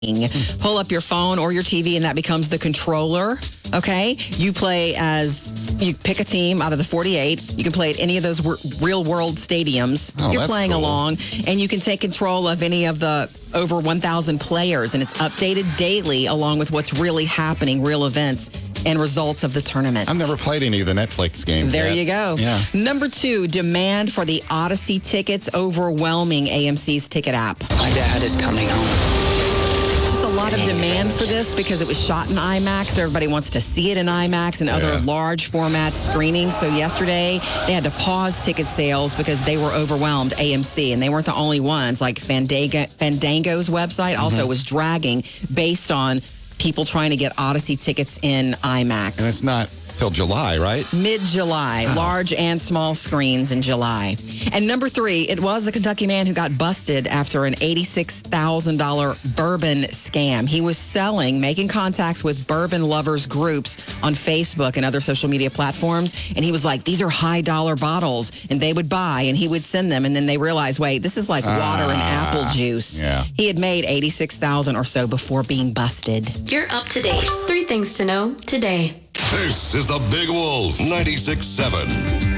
Pull up your phone or your TV, and that becomes the controller. Okay, you pick a team out of the 48. You can play at any of those real world stadiums. You're playing along, and you can take control of any of the over 1,000 players, and it's updated daily along with what's really happening, real events and results of the tournament. I've never played any of the Netflix games There yet. you go. Yeah. Number 2, demand for the Odyssey tickets overwhelming AMC's ticket app. My dad is coming home. Just a lot of demand for this because it was shot in IMAX. So everybody wants to see it in IMAX and other large format screenings. So yesterday, they had to pause ticket sales because they were overwhelmed, AMC. And they weren't the only ones. Like Fandango's website also was dragging based on people trying to get Odyssey tickets in IMAX. And it's not till July, right? Mid-July, large and small screens in July. And number 3, it was a Kentucky man who got busted after an $86,000 bourbon scam. He was making contacts with bourbon lovers groups on Facebook and other social media platforms. And he was like, these are high-dollar bottles. And they would buy, and he would send them. And then they realized, wait, this is like water and apple juice. Yeah. He had made $86,000 or so before being busted. You're up to date. 3 things to know today. This is the Big Wolf 96.7.